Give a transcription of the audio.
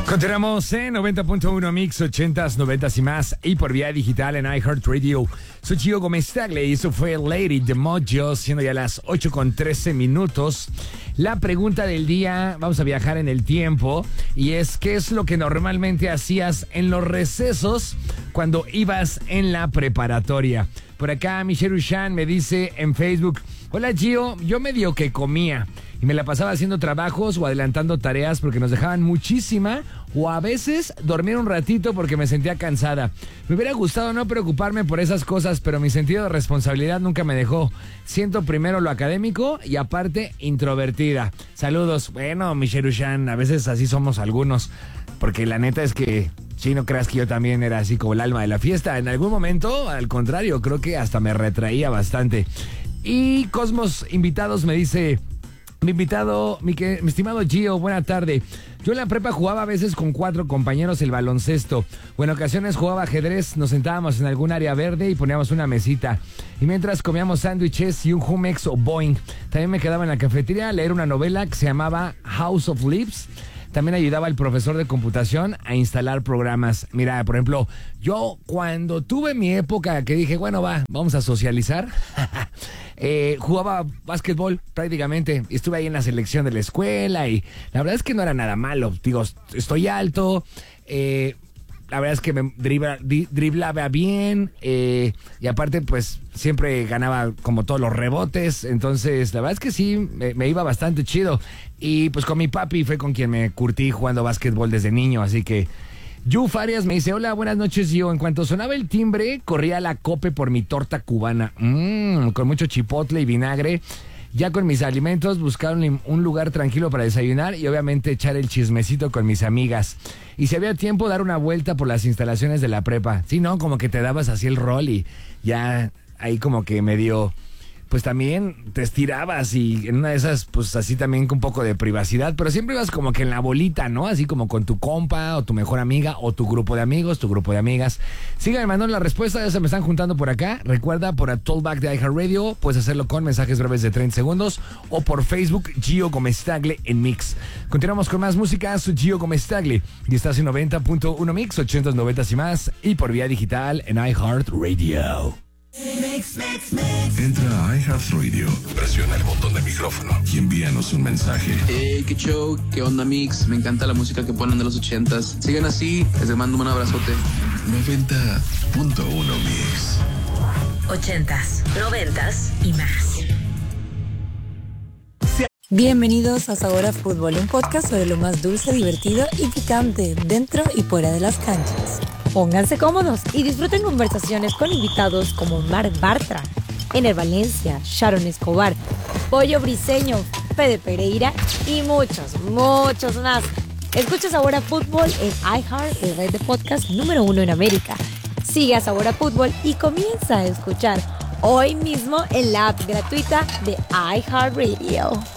Continuamos en 90.1 Mix, 80s, 90s y más, y por vía digital en iHeartRadio. Soy Gio Gómez Tagle y eso fue Lady de Mojo, siendo ya las 8:13. La pregunta del día, vamos a viajar en el tiempo, y es: ¿qué es lo que normalmente hacías en los recesos cuando ibas en la preparatoria? Por acá Michelle Ushan me dice en Facebook: hola Gio, yo medio que comía y me la pasaba haciendo trabajos o adelantando tareas porque nos dejaban muchísima, o a veces dormir un ratito porque me sentía cansada. Me hubiera gustado no preocuparme por esas cosas, pero mi sentido de responsabilidad nunca me dejó. Siento primero lo académico y aparte introvertida. Saludos. Bueno, Michelle Ushan, a veces así somos algunos, porque la neta es que sí, no creas que yo también era así como el alma de la fiesta. En algún momento, al contrario, creo que hasta me retraía bastante. Y Cosmos Invitados me dice: mi estimado Gio, buena tarde. Yo en la prepa jugaba a veces con 4 compañeros el baloncesto, o en ocasiones jugaba ajedrez. Nos sentábamos en algún área verde y poníamos una mesita, y mientras comíamos sándwiches y un Jumex o Boing. También me quedaba en la cafetería a leer una novela que se llamaba House of Leaves. También ayudaba al profesor de computación a instalar programas. Mira, por ejemplo, yo cuando tuve mi época que dije, bueno, vamos a socializar, jugaba básquetbol prácticamente. Estuve ahí en la selección de la escuela y la verdad es que no era nada malo. Digo, estoy alto, la verdad es que me driblaba bien, y aparte pues siempre ganaba como todos los rebotes. Entonces la verdad es que sí, me iba bastante chido. Y pues con mi papi fue con quien me curtí jugando básquetbol desde niño. Así que Yu Farias me dice: hola, buenas noches, yo. En cuanto sonaba el timbre, corría a la Cope por mi torta cubana, con mucho chipotle y vinagre. Ya con mis alimentos, buscar un lugar tranquilo para desayunar y obviamente echar el chismecito con mis amigas. Y si había tiempo, dar una vuelta por las instalaciones de la prepa. Sí, ¿no? Como que te dabas así el rol y ya ahí como que medio, pues también te estirabas, y en una de esas, pues así también con un poco de privacidad, pero siempre ibas como que en la bolita, ¿no? Así como con tu compa o tu mejor amiga o tu grupo de amigos, tu grupo de amigas. Síganme mandando la respuesta, ya se me están juntando por acá. Recuerda, por a Tollback de iHeartRadio, puedes hacerlo con mensajes breves de 30 segundos o por Facebook, Gio Gómez Tagle en Mix. Continuamos con más música, soy Gio Gómez Tagle y estás en 90.1 Mix, 80s, 90s y más, y por vía digital en iHeartRadio. Entra a iHeartRadio, presiona el botón de micrófono y envíanos un mensaje. Hey, qué show, qué onda, Mix. Me encanta la música que ponen de los 80s. Sigan así, les mando un abrazote. 90.1 Mix. 80s, 90s y más. Bienvenidos a Sabor a Fútbol, un podcast sobre lo más dulce, divertido y picante dentro y fuera de las canchas. Pónganse cómodos y disfruten conversaciones con invitados como Marc Bartra, Ener Valencia, Sharon Escobar, Pollo Briseño, Fede Pereira y muchos, muchos más. Escucha Sabor a Fútbol en iHeart, el red de podcast número 1 en América. Sigue a Sabor a Fútbol y comienza a escuchar hoy mismo en la app gratuita de iHeartRadio.